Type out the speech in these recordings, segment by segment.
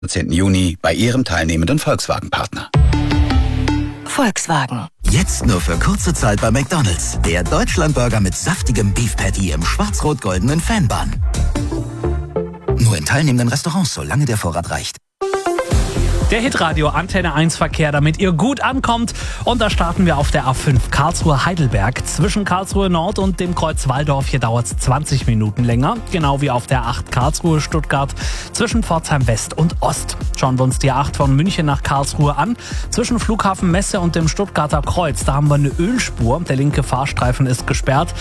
14. Juni bei Ihrem teilnehmenden Volkswagen-Partner. Volkswagen. Jetzt nur für kurze Zeit bei McDonald's. Der Deutschlandburger mit saftigem Beef Patty im schwarz-rot-goldenen Fanbun. Nur in teilnehmenden Restaurants, solange der Vorrat reicht. Der Hitradio Antenne 1 Verkehr, damit ihr gut ankommt. Und da starten wir auf der A5 Karlsruhe-Heidelberg. Zwischen Karlsruhe Nord und dem Kreuz Walldorf, hier dauert es 20 Minuten länger. Genau wie auf der 8 Karlsruhe-Stuttgart zwischen Pforzheim West und Ost. Schauen wir uns die 8 von München nach Karlsruhe an. Zwischen Flughafen Messe und dem Stuttgarter Kreuz, da haben wir eine Ölspur. Der linke Fahrstreifen ist gesperrt.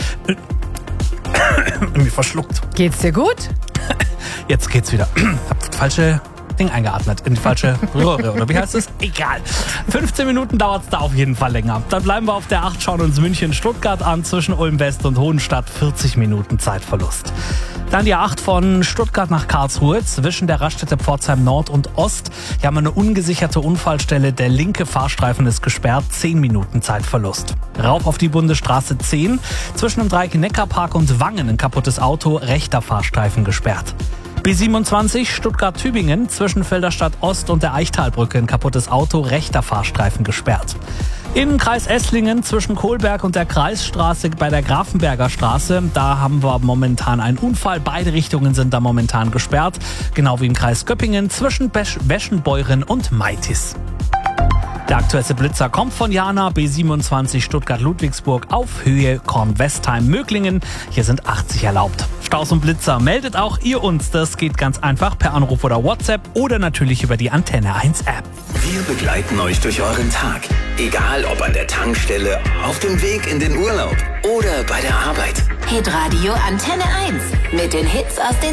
Mir verschluckt. Geht's dir gut? Jetzt geht's wieder. Hab falsche Ding eingeatmet, in die falsche Röhre, oder wie heißt es? Egal. 15 Minuten dauert es da auf jeden Fall länger. Dann bleiben wir auf der 8, schauen uns München-Stuttgart an, zwischen Ulm West und Hohenstadt, 40 Minuten Zeitverlust. Dann die 8 von Stuttgart nach Karlsruhe, zwischen der Raststätte Pforzheim Nord und Ost. Hier haben wir eine ungesicherte Unfallstelle, der linke Fahrstreifen ist gesperrt, 10 Minuten Zeitverlust. Rauf auf die Bundesstraße 10, zwischen dem Dreieck Neckarpark und Wangen ein kaputtes Auto, rechter Fahrstreifen gesperrt. B27 Stuttgart-Tübingen, zwischen Felderstadt Ost und der Eichtalbrücke ein kaputtes Auto, rechter Fahrstreifen gesperrt. Im Kreis Esslingen zwischen Kohlberg und der Kreisstraße bei der Grafenberger Straße, da haben wir momentan einen Unfall. Beide Richtungen sind da momentan gesperrt, genau wie im Kreis Göppingen zwischen Weschenbeuren und Meitis. Der aktuelle Blitzer kommt von Jana, B27 Stuttgart-Ludwigsburg auf Höhe Kornwestheim-Möglingen. Hier sind 80 erlaubt. Staus und Blitzer meldet auch ihr uns. Das geht ganz einfach per Anruf oder WhatsApp oder natürlich über die Antenne 1 App. Wir begleiten euch durch euren Tag. Egal ob an der Tankstelle, auf dem Weg in den Urlaub oder bei der Arbeit. Hitradio Antenne 1 mit den Hits aus den